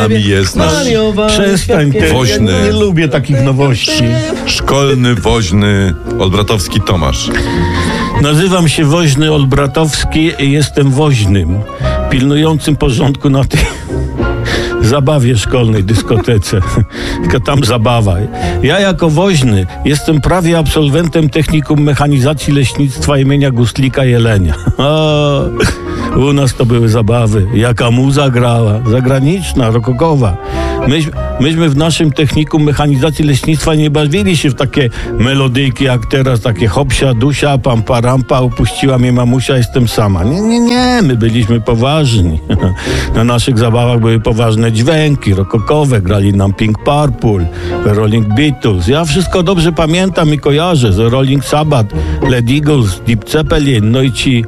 Jest nasz Przestań ty, woźny. ja nie lubię takich nowości. szkolny, woźny, olbratowski Tomasz. Nazywam się Woźny Olbratowski i jestem woźnym, pilnującym porządku na tej zabawie szkolnej, dyskotece. Tylko tam zabawa. Ja jako woźny jestem prawie absolwentem technikum mechanizacji leśnictwa imienia Gustlika Jelenia. O, u nas to były zabawy. Jaka muza grała. Zagraniczna, rokokowa. Myśmy w naszym technikum mechanizacji leśnictwa nie bawili się w takie melodyjki jak teraz, takie hopsia, dusia, pampa, rampa, upuściła mnie mamusia, jestem sama. Nie, my byliśmy poważni. Na naszych zabawach były poważne dźwięki rokokowe, grali nam Pink Purple, The Rolling Beatles. Ja wszystko dobrze pamiętam i kojarzę. The Rolling Sabbath, Led Eagles, Deep Zeppelin, no i ci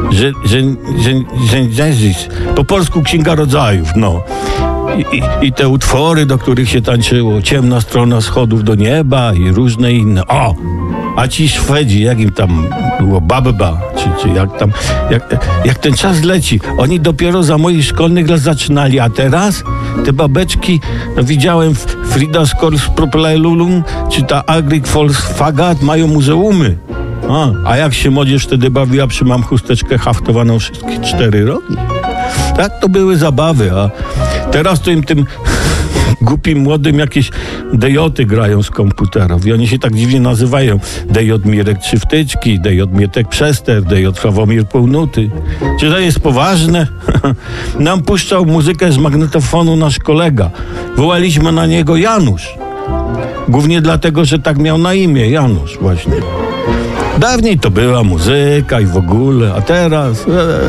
po polsku Księga Rodzajów, no. I te utwory, do których się tańczyło, Ciemna strona schodów do nieba i różne inne. O! A ci Szwedzi, jak im tam było, Babba, czy jak tam, jak ten czas leci, oni dopiero za moich szkolnych lat zaczynali, a teraz te babeczki, no widziałem Frida Skors Propylulum, czy ta Agric Falls Fagat, mają muzeumy. A jak się młodzież wtedy bawiła, mam chusteczkę haftowaną wszystkie 4 roki. Tak to były zabawy, a teraz to im tym głupim młodym jakieś dejoty grają z komputerów i oni się tak dziwnie nazywają. Dejot Mirek 3 wtyczki, dejot Mietek Przester, dejot Sławomir półnuty. Czy to jest poważne? Nam puszczał muzykę z magnetofonu nasz kolega. Wołaliśmy na niego Janusz. Głównie dlatego, że tak miał na imię, Janusz właśnie. Dawniej to była muzyka i w ogóle, a teraz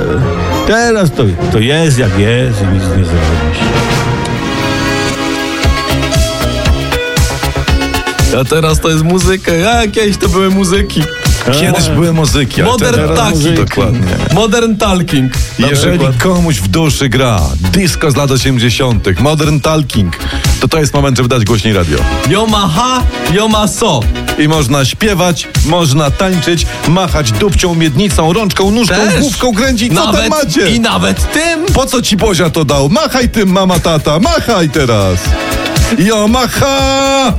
to jest jak jest i nic nie zrobisz. A teraz to jest muzyka. Jakieś to były muzyki. Kiedyś były muzyki, a Modern teraz talking. dokładnie. Modern talking. Jeżeli komuś w duszy gra disco z lat 80., modern talking, to jest moment, żeby dać głośniej radio. Yo ma ha, yo ma so. I można śpiewać, można tańczyć, machać dupcią, miednicą, rączką, nóżką, Też. główką, kręcić, co tam macie? I nawet tym. Po co ci Bozia to dał? Machaj tym, mama, tata, machaj teraz! Jo, macha!